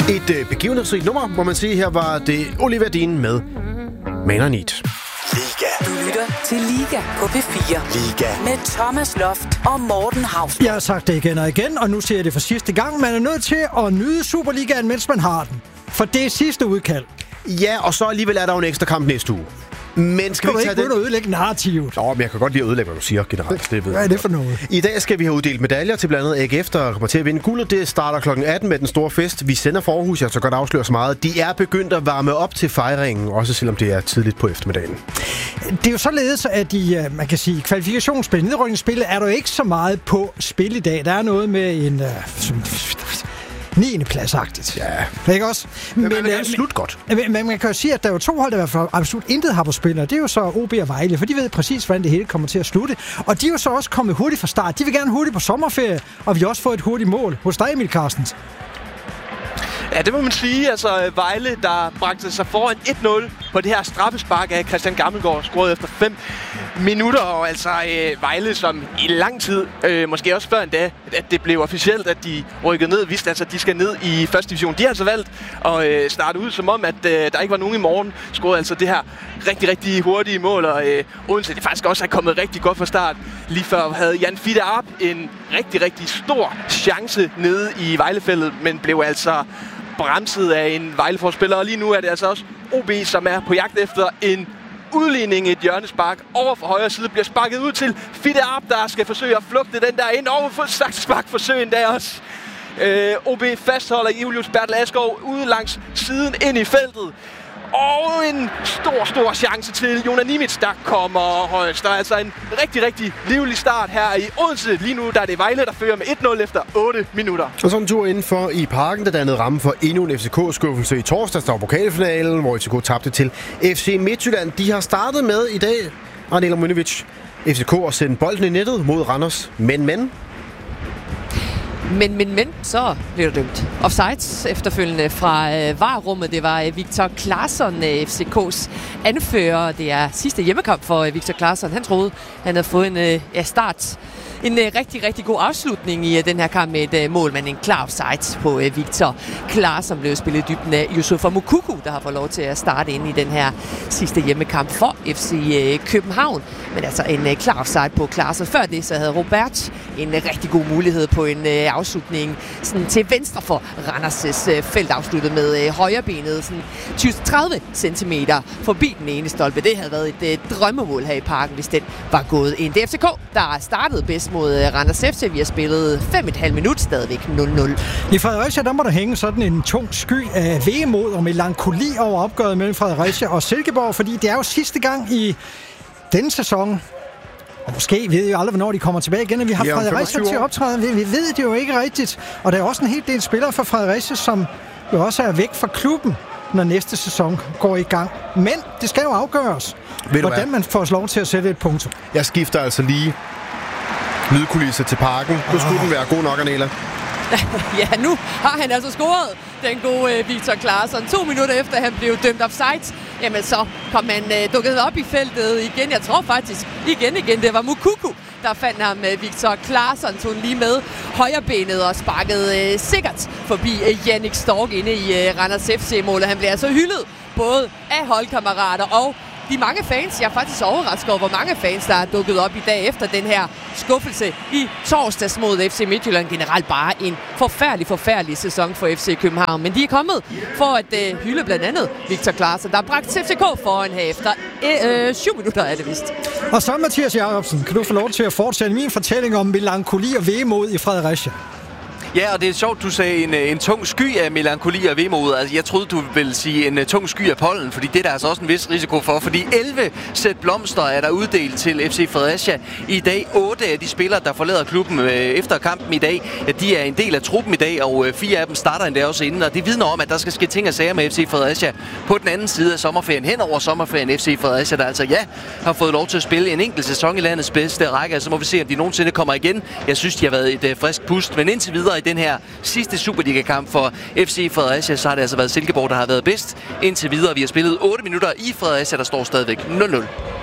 Et begivenhedsrigt nummer, må man sige. Her var det Oliver Dean med Man I Need. Liga. Du lytter til Liga på P4. Liga. Med Thomas Loft og Morten Hausgaard. Jeg har sagt det igen og igen, og nu siger jeg det for sidste gang. Man er nødt til at nyde Superligaen, mens man har den. For det er sidste udkald. Ja, og så alligevel er der jo en ekstra kamp næste uge. Men skal vi ikke begynde at ødelægge narrativet? Nå, men jeg kan godt lide at ødelægge, hvad du siger generelt. Hvad er det for noget? I dag skal vi have uddelt medaljer til blandt andet AGF, der kommer til at vinde guldet. Det starter kl. 18 med den store fest. Vi sender for Aarhus, jeg så godt afsløre så meget. De er begyndt at varme op til fejringen, også selvom det er tidligt på eftermiddagen. Det er jo således, at i, man kan sige, kvalifikationsspil, nedrykningsspillet, er der jo ikke så meget på spil i dag. Der er noget med en 9. plads-agtigt. Ja. Ikke også? Men det er slut godt. Men man kan jo sige, at der er jo 2 hold, der i hvert fald absolut intet har på spil, og det er jo så OB og Vejle, for de ved præcis, hvordan det hele kommer til at slutte. Og de er jo så også kommet hurtigt fra start. De vil gerne hurtigt på sommerferie, og vi har også fået et hurtigt mål hos dig, Emil Carstens. Ja, det må man sige. Altså, Vejle, der bragte sig foran 1-0 på det her straffespark af Christian Gammelgaard, scoret efter 5 minutter. Og altså Vejle, som i lang tid, måske også før endda, at det blev officielt, at de rykkede ned, vidste altså, at de skal ned i første division. De har altså valgt at starte ud som om, at der ikke var nogen i morgen. Scorede altså det her rigtig, rigtig hurtige mål, og Odense, de faktisk også er kommet rigtig godt fra start. Lige før havde Jan Fiete Arp en rigtig, rigtig stor chance nede i Vejlefeltet, men blev altså bremset af en Vejle-forspiller, og lige nu er det altså også OB, som er på jagt efter en udligning, et hjørnespark over for højre side, bliver sparket ud til Fiete Arp, der skal forsøge at flugte den der ind over for saksespark forsøg endda også. OB fastholder Julius Bertel Askov ude langs siden ind i feltet. Og en stor chance til Jonas Nimitz, der kommer højst. Der er altså en rigtig, rigtig livlig start her i Odense. Lige nu der er det Vejle, der fører med 1-0 efter 8 minutter. Og så en tur indenfor i parken, der dannede ramme for endnu en FCK-skuffelse i torsdags. Der var pokalfinalen, hvor FCK tabte til FC Midtjylland. De har startet med i dag, Arnela Mønnevic, FCK at sende bolden i nettet mod Randers. Men, så blev der dømt offsides efterfølgende fra VAR-rummet. Det var Victor Claesson, FCK's anfører. Det er sidste hjemmekamp for Victor Claesson. Han troede, han havde fået en start. En rigtig, rigtig god afslutning i den her kamp med et mål, men en klar offside på Victor Claesson blev spillet i dybden af Yusufa Moukoko, der har fået lov til at starte ind i den her sidste hjemmekamp for FC København. Men altså en klar offside på Claesson. Før det så havde Robert en rigtig god mulighed på en afslutning sådan til venstre for Randers' felt, afsluttet med højrebenet sådan 20-30 cm forbi den ene stolpe. Det havde været et drømmemål her i parken, hvis den var gået ind. Det er FCK, der startede bedst mod Randers FC. Vi har spillet 5,5 minutter, stadigvæk 0-0. I Fredericia, der må der hænge sådan en tung sky af vemod og melankoli over opgøret mellem Fredericia og Silkeborg, fordi det er jo sidste gang i denne sæson, og måske ved vi aldrig, hvornår de kommer tilbage igen, at vi har Fredericia til at optræde. Vi ved det jo ikke rigtigt, og der er også en hel del spillere fra Fredericia, som jo også er væk fra klubben, når næste sæson går i gang. Men det skal jo afgøres, hvordan man får lov til at sætte et punktum. Jeg skifter altså lige lydkulisse til parken. Nu skulle den være god nok, Arnela. Ja, nu har han altså scoret, den gode Victor Claesson. 2 minutter efter han blev dømt offside, jamen så kom han dukket op i feltet igen. Jeg tror faktisk igen, det var Moukoko, der fandt ham. Victor Claesson tog lige med højrebenet og sparkede sikkert forbi Jannik Stork inde i Randers FC-målet. Han blev altså hyldet både af holdkammerater og de mange fans. Jeg er faktisk overrasket over, hvor mange fans, der er dukket op i dag efter den her skuffelse i torsdags mod FC Midtjylland. Generelt bare en forfærdelig sæson for FC København. Men de er kommet for at hylde blandt andet Victor Claesson, der har bragt FCK foran her efter 7 minutter, er det vist. Og så, Mathias Jacobsen, kan du få lov til at fortsætte min fortælling om melankoli og vemod i Fredericia? Ja, og det er sjovt, du sagde en tung sky af melankoli og vemod. Altså, jeg troede, du ville sige en tung sky af pollen, fordi det er der altså også en vis risiko for. Fordi 11 sæt blomster er der uddelt til FC Fredericia i dag. 8 af de spillere, der forlader klubben efter kampen i dag, de er en del af truppen i dag, og 4 af dem starter endda også inden. Og det vidner om, at der skal ske ting og sager med FC Fredericia på den anden side af sommerferien. Hen over sommerferien FC Fredericia, der altså har fået lov til at spille en enkelt sæson i landets bedste række. Så må vi se, om de nogensinde kommer igen. Jeg synes, de har været et frisk pust, men indtil videre i den her sidste Superliga-kamp for FC Fredericia, så har det altså været Silkeborg, der har været bedst indtil videre. Vi har spillet 8 minutter i Fredericia, der står stadigvæk 0-0.